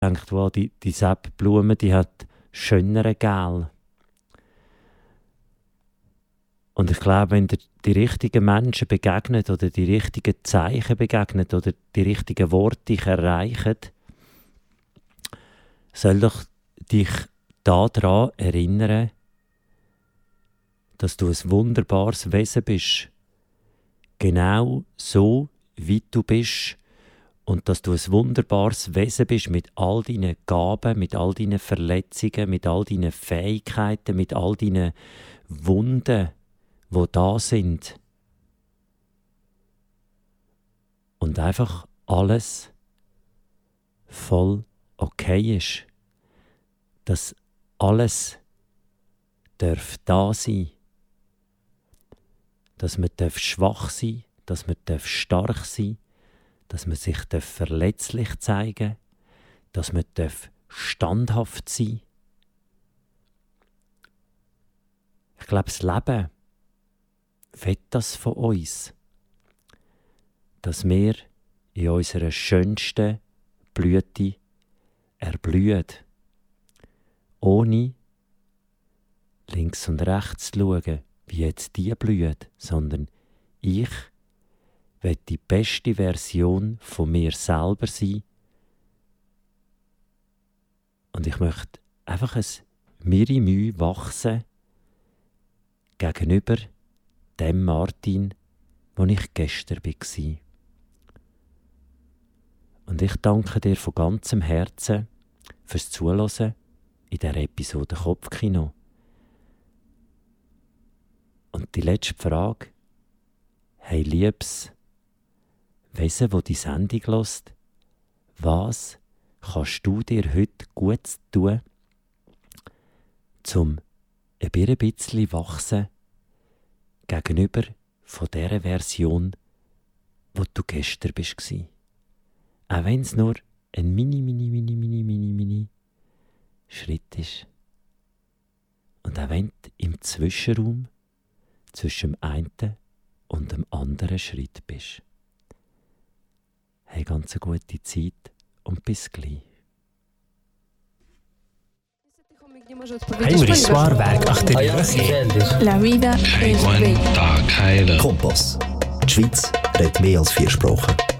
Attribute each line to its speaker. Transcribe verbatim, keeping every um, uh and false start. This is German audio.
Speaker 1: denkt, wow, die, die Sepp-Blume, die hat schönere Gel. Und ich glaube, wenn ihr die richtigen Menschen begegnet oder die richtigen Zeichen begegnet oder die richtigen Worte dich erreichen, soll doch dich daran erinnern, dass du ein wunderbares Wesen bist. Genau so, wie du bist. Und dass du ein wunderbares Wesen bist mit all deinen Gaben, mit all deinen Verletzungen, mit all deinen Fähigkeiten, mit all deinen Wunden, die da sind. Und einfach alles voll okay ist. Dass alles darf da sein. Dass man darf schwach sein, dass man darf stark sein, dass man sich darf verletzlich zeigen, dass man darf standhaft sein. Ich glaube, das Leben will das von uns, dass wir in unserer schönsten Blüte erblühen, ohne links und rechts zu schauen, wie jetzt die blühen, sondern ich will die beste Version von mir selber sein. Und ich möchte einfach ein Mirimü wachsen gegenüber dem Martin, wo ich gestern war. Und ich danke dir von ganzem Herzen fürs Zuhören in dieser Episode Kopfkino. Und die letzte Frage: Hey, liebes Wesen, das die Sendung hört, was kannst du dir heute gut tun, um ein bisschen wachsen gegenüber von dieser Version, wo du gestern warst? Auch wenn es nur ein mini, mini, mini, mini, mini, mini Schritt ist. Und auch wenn du im Zwischenraum zwischen dem einen und dem anderen Schritt bist. Hey, ganz eine gute Zeit und bis gleich.
Speaker 2: Heinrich Soarberg, achter
Speaker 3: La vida es bella.
Speaker 2: Kompass. Die Schweiz redet mehr als vier Sprachen.